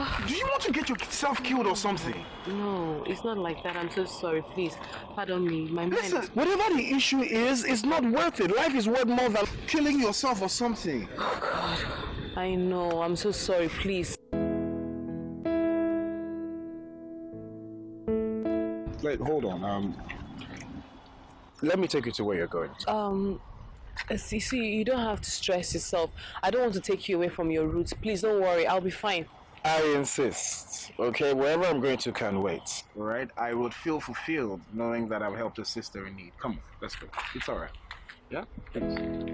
Do you want to get yourself killed or something? No, it's not like that. I'm so sorry. Please, pardon me. My mind. Listen, whatever the issue is, it's not worth it. Life is worth more than killing yourself or something. Oh God, I know. I'm so sorry. Please. Wait, hold on. Let me take you to where you're going. See, you don't have to stress yourself. I don't want to take you away from your roots. Please don't worry. I'll be fine. I insist. Okay, wherever I'm going to can wait. All right, I would feel fulfilled knowing that I've helped a sister in need. Come on, let's go. It's all right. Yeah. Thanks.